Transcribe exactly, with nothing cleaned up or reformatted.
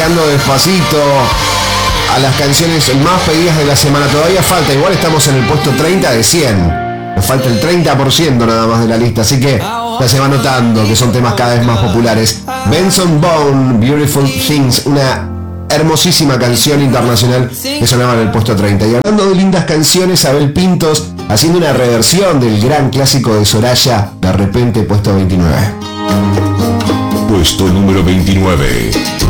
llegando despacito a las canciones más pedidas de la semana. Todavía falta, igual estamos en el puesto treinta de cien. Nos falta el treinta por ciento nada más de la lista, así que ya se va notando que son temas cada vez más populares. Benson Boone, Beautiful Things, una hermosísima canción internacional que sonaba en el puesto treinta. Y hablando de lindas canciones, Abel Pintos haciendo una reversión del gran clásico de Soraya, De Repente, puesto veintinueve. Puesto número veintinueve.